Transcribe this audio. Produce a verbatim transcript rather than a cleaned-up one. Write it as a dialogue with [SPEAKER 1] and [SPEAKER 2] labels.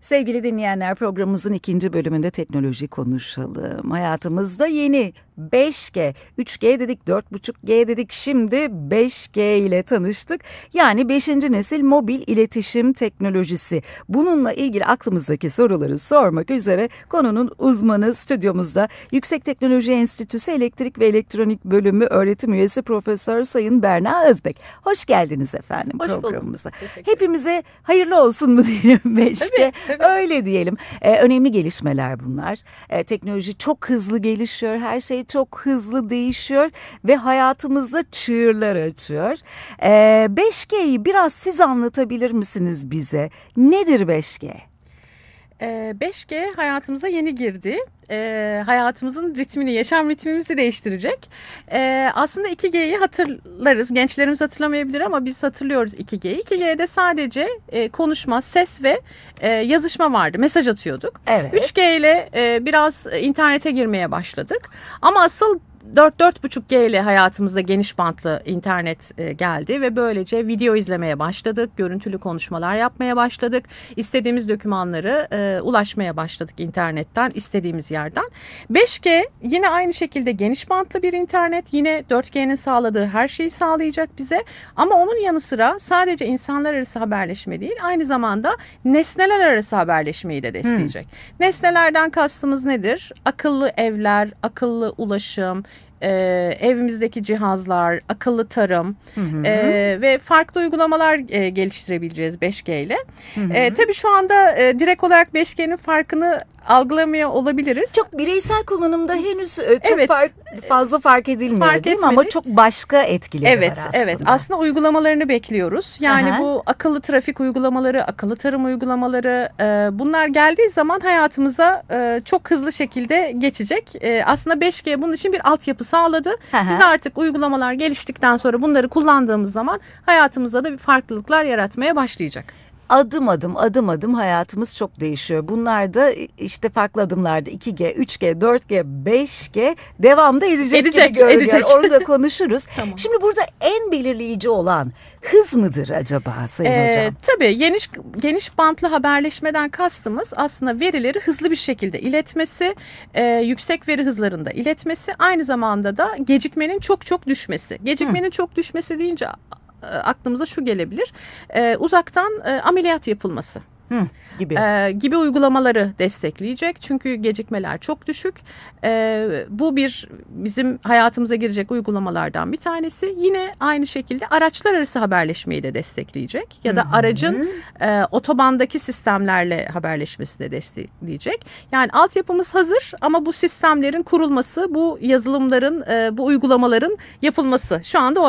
[SPEAKER 1] Sevgili dinleyenler, programımızın ikinci bölümünde teknoloji konuşalım. Hayatımızda yeni beş G, üç G dedik, dört buçuk G dedik, şimdi beş G ile tanıştık. Yani beşinci nesil mobil iletişim teknolojisi. Bununla ilgili aklımızdaki soruları sormak üzere konunun uzmanı stüdyomuzda Yüksek Teknoloji Enstitüsü Elektrik ve Elektronik Bölümü öğretim üyesi Profesör Sayın Berna Özbek. Hoş geldiniz efendim
[SPEAKER 2] Hoş
[SPEAKER 1] programımıza. Hepimize hayırlı olsun mu diyelim beş G?
[SPEAKER 2] Tabii, tabii.
[SPEAKER 1] Öyle diyelim. Ee, önemli gelişmeler bunlar. Ee, teknoloji çok hızlı gelişiyor. Her şey çok hızlı değişiyor ve hayatımızda çığırlar açıyor. Ee, beş G'yi biraz siz anlatabilir misiniz bize? Nedir beş G?
[SPEAKER 2] beş G hayatımıza yeni girdi. E, hayatımızın ritmini, yaşam ritmimizi değiştirecek. E, aslında iki G'yi hatırlarız. Gençlerimiz hatırlamayabilir ama biz hatırlıyoruz iki G'yi. iki G'de sadece e, konuşma, ses ve e, yazışma vardı. Mesaj atıyorduk.
[SPEAKER 1] Evet.
[SPEAKER 2] üç G ile e, biraz internete girmeye başladık. Ama asıl dört dört buçuk G ile hayatımızda geniş bantlı internet e, geldi ve böylece video izlemeye başladık, görüntülü konuşmalar yapmaya başladık, istediğimiz dokümanları e, ulaşmaya başladık internetten, istediğimiz yerden. beş G yine aynı şekilde geniş bantlı bir internet, yine dört G'nin sağladığı her şeyi sağlayacak bize, ama onun yanı sıra sadece insanlar arası haberleşme değil, aynı zamanda nesneler arası haberleşmeyi de destekleyecek. Hmm. Nesnelerden kastımız nedir? Akıllı evler, akıllı ulaşım, Ee, evimizdeki cihazlar, akıllı tarım hı hı. E, ve farklı uygulamalar e, geliştirebileceğiz beş G ile. Hı hı. E, tabii şu anda e, direkt olarak beş G'nin farkını algılamıyor olabiliriz.
[SPEAKER 1] Çok bireysel kullanımda henüz çok
[SPEAKER 2] evet.
[SPEAKER 1] fark, fazla fark edilmiyor
[SPEAKER 2] fark
[SPEAKER 1] değil mi? Ama çok başka etkileri
[SPEAKER 2] evet,
[SPEAKER 1] var aslında.
[SPEAKER 2] Evet, aslında uygulamalarını bekliyoruz. Yani
[SPEAKER 1] Aha.
[SPEAKER 2] bu akıllı trafik uygulamaları, akıllı tarım uygulamaları, e, bunlar geldiği zaman hayatımıza e, çok hızlı şekilde geçecek. E, aslında beş G bunun için bir altyapı sağladı.
[SPEAKER 1] Aha.
[SPEAKER 2] Biz artık uygulamalar geliştikten sonra bunları kullandığımız zaman hayatımızda da bir farklılıklar yaratmaya başlayacak.
[SPEAKER 1] Adım adım adım adım hayatımız çok değişiyor. Bunlar da işte farklı adımlarda iki G, üç G, dört G, beş G devamda edecek,
[SPEAKER 2] edecek
[SPEAKER 1] gibi görünüyor.
[SPEAKER 2] Edecek.
[SPEAKER 1] Onu da konuşuruz.
[SPEAKER 2] Tamam.
[SPEAKER 1] Şimdi burada en belirleyici olan hız mıdır acaba Sayın
[SPEAKER 2] ee,
[SPEAKER 1] Hocam?
[SPEAKER 2] Tabii geniş geniş bantlı haberleşmeden kastımız aslında verileri hızlı bir şekilde iletmesi, e, yüksek veri hızlarında iletmesi, aynı zamanda da gecikmenin çok çok düşmesi. Gecikmenin Hı. çok düşmesi deyince aklımıza şu gelebilir: e, uzaktan e, ameliyat yapılması.
[SPEAKER 1] Hı, gibi.
[SPEAKER 2] Ee, gibi uygulamaları destekleyecek. Çünkü gecikmeler çok düşük. Ee, bu bir bizim hayatımıza girecek uygulamalardan bir tanesi. Yine aynı şekilde araçlar arası haberleşmeyi de destekleyecek. Ya da Hı-hı. aracın e, otobandaki sistemlerle haberleşmesi de destekleyecek. Yani altyapımız hazır ama bu sistemlerin kurulması, bu yazılımların, e, bu uygulamaların yapılması şu anda o